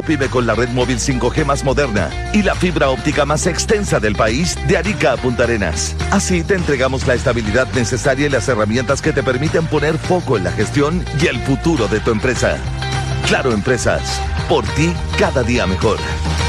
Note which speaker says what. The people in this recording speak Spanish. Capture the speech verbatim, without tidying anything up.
Speaker 1: PYME con la red móvil cinco G más moderna y la fibra óptica más extensa del país, de Arica a Punta Arenas. Así te entregamos la estabilidad necesaria y las herramientas que te permiten poner foco en la gestión y el futuro de tu empresa. Claro Empresas, por ti cada día mejor.